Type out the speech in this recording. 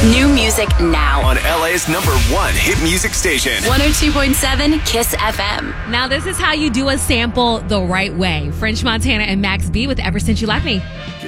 New music now. On LA's #1 hit music station. 102.7 Kiss FM. Now, this is how you do a sample the right way. French Montana and Max B with Ever Since You Left Me.